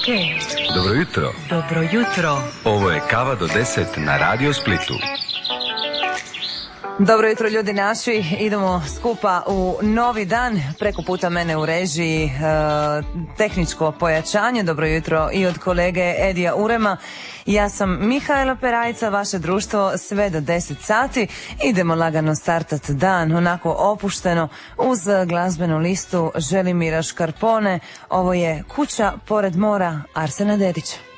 Dobro jutro. Dobro jutro. Ovo je Kava do 10 na Radio Splitu. Dobro jutro ljudi naši, idemo skupa u novi dan, preko puta mene u režiji tehničko pojačanje, dobro jutro i od kolege Edija Urema. Ja sam Mihajla Perajca, vaše društvo sve do 10 sati, idemo lagano startat dan, onako opušteno, uz glazbenu listu Želimira Škarpone. Ovo je Kuća pored mora Arsena Dedića.